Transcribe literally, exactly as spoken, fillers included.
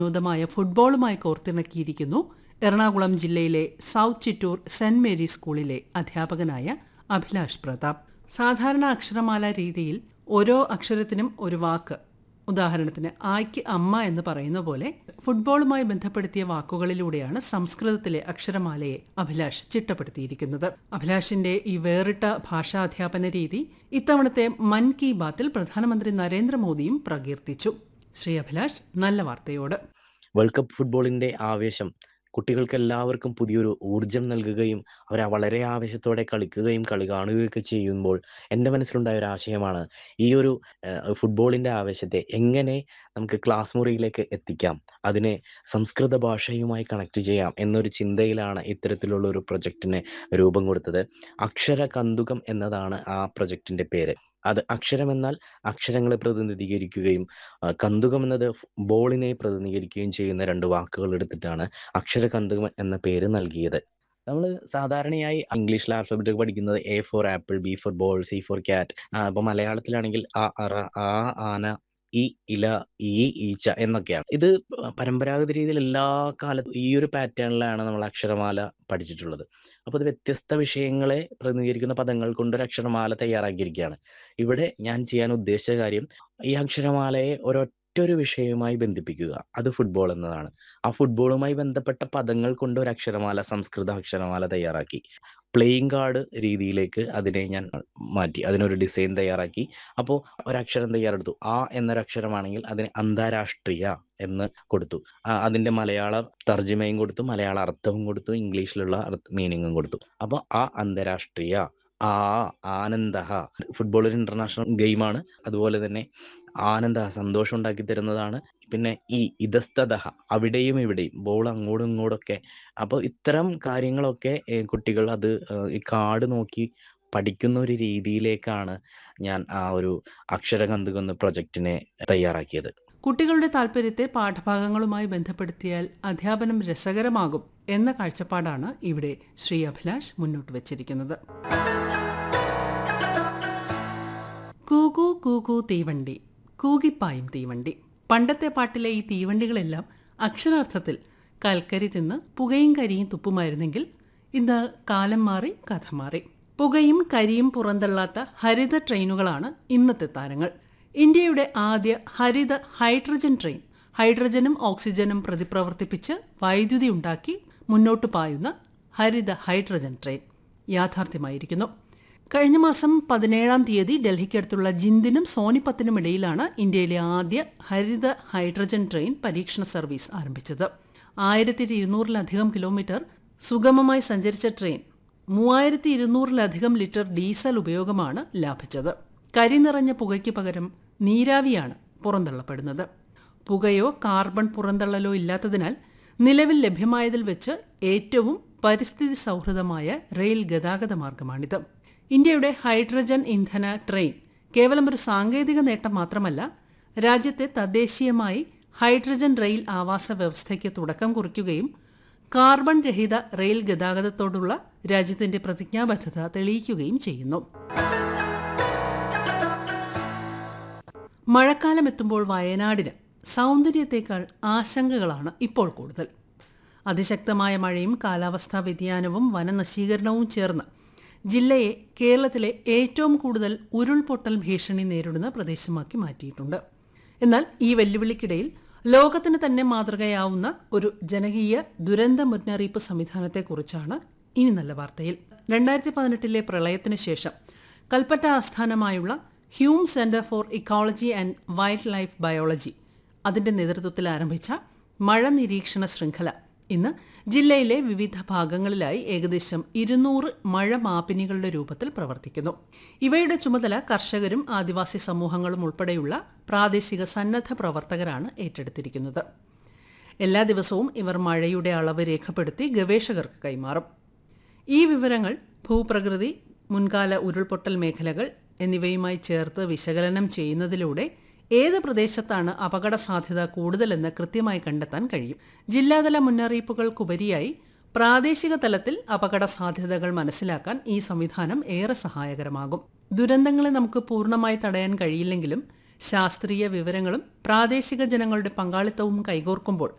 വിനോദമായ ഫുട്ബോളുമായി കോർത്തിണക്കിയിരിക്കുന്നു എറണാകുളം ജില്ലയിലെ south Chittur saint Mary സ്കൂളിലെ അധ്യാപകനായ അഭിലാഷ് പ്രതാപ്. സാധാരണ അക്ഷരമാല രീതിയിൽ ഓരോ അക്ഷരത്തിനും ഒരു വാക്ക്, ഉദാഹരണത്തിന് ആയ്ക്ക് അമ്മ എന്ന് പറയുന്ന പോലെ ഫുട്ബോളുമായി ബന്ധപ്പെടുത്തിയ വാക്കുകളിലൂടെയാണ് സംസ്കൃതത്തിലെ അക്ഷരമാലയെ അഭിലാഷ് ചിട്ടപ്പെടുത്തിയിരിക്കുന്നത്. അഭിലാഷിന്റെ ഈ വേറിട്ട ഭാഷാധ്യാപന രീതി ഇത്തവണത്തെ മൻ കി ബാത്തിൽ പ്രധാനമന്ത്രി നരേന്ദ്രമോദിയും പ്രകീർത്തിച്ചു. ശ്രീ അഭിലാഷ്, നല്ല വാർത്തയോട്. വേൾഡ് കപ്പ് ഫുട്ബോളിന്റെ ആവേശം കുട്ടികൾക്ക് എല്ലാവർക്കും പുതിയൊരു ഊർജം നൽകുകയും അവരെ വളരെ ആവേശത്തോടെ കളിക്കുകയും കളി കാണുകയൊക്കെ ചെയ്യുമ്പോൾ എൻ്റെ മനസ്സിലുണ്ടായ ഒരു ആശയമാണ് ഈ ഒരു ഏഹ്, ഫുട്ബോളിന്റെ ആവേശത്തെ എങ്ങനെ നമുക്ക് ക്ലാസ് മുറിയിലേക്ക് എത്തിക്കാം, അതിനെ സംസ്കൃത ഭാഷയുമായി കണക്ട് ചെയ്യാം എന്നൊരു ചിന്തയിലാണ് ഇത്തരത്തിലുള്ള ഒരു പ്രൊജക്റ്റിന് രൂപം കൊടുത്തത്. അക്ഷര കന്തുകം എന്നതാണ് ആ പ്രൊജക്റ്റിന്റെ പേര്. അത് അക്ഷരം എന്നാൽ അക്ഷരങ്ങളെ പ്രതിനിധീകരിക്കുകയും ആ, കന്തുകം എന്നത് ബോളിനെ പ്രതിനിധീകരിക്കുകയും ചെയ്യുന്ന രണ്ട് വാക്കുകൾ എടുത്തിട്ടാണ് അക്ഷര കന്തുകം എന്ന പേര് നൽകിയത്. നമ്മൾ സാധാരണയായി ഇംഗ്ലീഷിൽ ആൽഫബറ്റ് പഠിക്കുന്നത് A four apple, B four ball, C four cat. അപ്പോൾ മലയാളത്തിലാണെങ്കിൽ ആ അറ, ആ ആന, ഈ ഇല, ഈ ഈച്ച എന്നൊക്കെയാണ്. ഇത് പരമ്പരാഗത രീതിയിൽ എല്ലാ കാലത്തും ഈ ഒരു പാറ്റേണിലാണ് നമ്മൾ അക്ഷരമാല പഠിച്ചിട്ടുള്ളത്. അപ്പോൾ ഇത് വ്യത്യസ്ത വിഷയങ്ങളെ പ്രതിനിധീകരിക്കുന്ന പദങ്ങൾ കൊണ്ടൊരു അക്ഷരമാല തയ്യാറാക്കിയിരിക്കുകയാണ്. ഇവിടെ ഞാൻ ചെയ്യാൻ ഉദ്ദേശിച്ച കാര്യം ഈ അക്ഷരമാലയെ ഒരൊറ്റൊരു വിഷയവുമായി ബന്ധിപ്പിക്കുക. അത് ഫുട്ബോൾ എന്നതാണ്. ആ ഫുട്ബോളുമായി ബന്ധപ്പെട്ട പദങ്ങൾ കൊണ്ട് ഒരു അക്ഷരമാല, സംസ്കൃത അക്ഷരമാല തയ്യാറാക്കി. പ്ലേയിങ് കാർഡ് രീതിയിലേക്ക് അതിനെ ഞാൻ മാറ്റി, അതിനൊരു ഡിസൈൻ തയ്യാറാക്കി. അപ്പോൾ ഒരക്ഷരം തയ്യാറെടുത്തു. ആ എന്നൊരക്ഷരമാണെങ്കിൽ അതിന് അന്താരാഷ്ട്രീയ എന്ന് കൊടുത്തു. ആ, അതിന്റെ മലയാള തർജ്ജിമയും കൊടുത്തു, മലയാള അർത്ഥവും കൊടുത്തു, ഇംഗ്ലീഷിലുള്ള മീനിങ്ങും കൊടുത്തു. അപ്പോൾ ആ അന്താരാഷ്ട്രീയ, ആ ആനന്ദ, ഫുട്ബോൾ ഒരു ഇന്റർനാഷണൽ ഗെയിമാണ്. അതുപോലെ തന്നെ ആനന്ദ, സന്തോഷം ഉണ്ടാക്കി തരുന്നതാണ്. പിന്നെ ഈ ഇതസ്തത, അവിടെയും ഇവിടെയും ബോൾ അങ്ങോട്ടും ഇങ്ങോട്ടൊക്കെ. അപ്പോൾ ഇത്തരം കാര്യങ്ങളൊക്കെ ഏഹ്, കുട്ടികൾ അത് ഏഹ്, ഈ കാർഡ് നോക്കി പഠിക്കുന്ന ഒരു രീതിയിലേക്കാണ് ഞാൻ ആ ഒരു അക്ഷരകന്തുകം എന്ന പ്രൊജക്റ്റിനെ തയ്യാറാക്കിയത്. കുട്ടികളുടെ താൽപര്യത്തെ പാഠഭാഗങ്ങളുമായി ബന്ധപ്പെടുത്തിയാൽ അധ്യാപനം രസകരമാകും എന്ന കാഴ്ചപ്പാടാണ് ഇവിടെ ശ്രീ അഭിലാഷ് മുന്നോട്ട് വച്ചിരിക്കുന്നത്. കൂകൂ കൂകൂ തീവണ്ടി, കൂകിപ്പായും തീവണ്ടി. പണ്ടത്തെ പാട്ടിലെ ഈ തീവണ്ടികളെല്ലാം അക്ഷരാർത്ഥത്തിൽ കൽക്കരി തിന്ന് പുകയും കരിയും തുപ്പുമായിരുന്നെങ്കിൽ ഇന്ന് കാലം മാറി, കഥ മാറി. പുകയും കരിയും പുറന്തള്ളാത്ത ഹരിത ട്രെയിനുകളാണ് ഇന്നത്തെ താരങ്ങൾ. ഇന്ത്യയുടെ ആദ്യ ഹരിത ഹൈഡ്രജൻ ട്രെയിൻ ഹൈഡ്രജനും ഓക്സിജനും പ്രതിപ്രവർത്തിപ്പിച്ച് വൈദ്യുതി ഉണ്ടാക്കി മുന്നോട്ട് പായുന്ന ഹരിത ഹൈഡ്രജൻ ട്രെയിൻ യാഥാർത്ഥ്യമായിരിക്കുന്നു. കഴിഞ്ഞ മാസം പതിനേഴാം തീയതി ഡൽഹിക്കടുത്തുള്ള ജിന്ദിനും സോനിപത്തിനും ഇടയിലാണ് ഇന്ത്യയിലെ ആദ്യ ഹരിത ഹൈഡ്രജൻ ട്രെയിൻ പരീക്ഷണ സർവീസ് ആരംഭിച്ചത്. ആയിരത്തി ഇരുന്നൂറിലധികം കിലോമീറ്റർ സുഗമമായി സഞ്ചരിച്ച ട്രെയിൻ മൂവായിരത്തി ഇരുന്നൂറിലധികം ലിറ്റർ ഡീസൽ ഉപയോഗമാണ് ലാഭിച്ചത്. കരി നിറഞ്ഞ പുകയ്ക്ക് പകരം നീരാവിയാണ് പുറന്തള്ളപ്പെടുന്നത്. പുകയോ കാർബൺ പുറന്തള്ളലോ ഇല്ലാത്തതിനാൽ നിലവിൽ ലഭ്യമായതിൽ വെച്ച് ഏറ്റവും പരിസ്ഥിതി സൗഹൃദമായ റെയിൽ ഗതാഗത മാർഗമാണിത്. ഇന്ത്യയുടെ ഹൈഡ്രജൻ ഇന്ധന ട്രെയിൻ കേവലം ഒരു സാങ്കേതിക നേട്ടം മാത്രമല്ല, രാജ്യത്തെ തദ്ദേശീയമായി ഹൈഡ്രജൻ റെയിൽ ആവാസ വ്യവസ്ഥയ്ക്ക് തുടക്കം കുറിക്കുകയും കാർബൺ രഹിത റെയിൽ ഗതാഗതത്തോടുള്ള രാജ്യത്തിന്റെ പ്രതിജ്ഞാബദ്ധത തെളിയിക്കുകയും ചെയ്യുന്നു. മഴക്കാലം എത്തുമ്പോൾ വയനാടിന് സൗന്ദര്യത്തേക്കാൾ ആശങ്കകളാണ് ഇപ്പോൾ കൂടുതൽ. അതിശക്തമായ മഴയും കാലാവസ്ഥാ വ്യതിയാനവും വനനശീകരണവും ചേർന്ന് ജില്ലയെ കേരളത്തിലെ ഏറ്റവും കൂടുതൽ ഉരുൾപൊട്ടൽ ഭീഷണി നേരിടുന്ന പ്രദേശമാക്കി മാറ്റിയിട്ടുണ്ട്. എന്നാൽ ഈ വെല്ലുവിളിക്കിടയിൽ ലോകത്തിന് തന്നെ മാതൃകയാവുന്ന ഒരു ജനകീയ ദുരന്ത മുന്നറിയിപ്പ് സംവിധാനത്തെക്കുറിച്ചാണ് ഇനി നല്ല വാർത്തയിൽ. രണ്ടായിരത്തി പതിനെട്ടിലെ പ്രളയത്തിന് ശേഷം കൽപ്പറ്റ ആസ്ഥാനമായുള്ള Hume centre for ecology and wild life biology അതിന്റെ നേതൃത്വത്തിൽ ആരംഭിച്ച മഴ നിരീക്ഷണ ശൃംഖല ഇന്ന് ജില്ലയിലെ വിവിധ ഭാഗങ്ങളിലായി ഏകദേശം ഇരുന്നൂറ് മഴ മാപിനികളുടെ രൂപത്തിൽ പ്രവർത്തിക്കുന്നു. ഇവയുടെ ചുമതല കർഷകരും ആദിവാസി സമൂഹങ്ങളും ഉൾപ്പെടെയുള്ള പ്രാദേശിക സന്നദ്ധ പ്രവർത്തകരാണ് ഏറ്റെടുത്തിരിക്കുന്നത്. എല്ലാ ദിവസവും ഇവർ മഴയുടെ അളവ് രേഖപ്പെടുത്തി ഗവേഷകർക്ക് കൈമാറും. ഈ വിവരങ്ങൾ ഭൂപ്രകൃതി, മുൻകാല ഉരുൾപൊട്ടൽ മേഖലകൾ എന്നിവയുമായി ചേർത്ത് വിശകലനം ചെയ്യുന്നതിലൂടെ ഏത് പ്രദേശത്താണ് അപകട സാധ്യത കൂടുതലെന്ന് കൃത്യമായി കണ്ടെത്താൻ കഴിയും. ജില്ലാതല മുന്നറിയിപ്പുകൾക്കുപരിയായി പ്രാദേശിക തലത്തിൽ അപകട സാധ്യതകൾ മനസ്സിലാക്കാൻ ഈ സംവിധാനം ഏറെ സഹായകരമാകും. ദുരന്തങ്ങളെ നമുക്ക് പൂർണ്ണമായി തടയാൻ കഴിയില്ലെങ്കിലും ശാസ്ത്രീയ വിവരങ്ങളും പ്രാദേശിക ജനങ്ങളുടെ പങ്കാളിത്തവും കൈകോർക്കുമ്പോൾ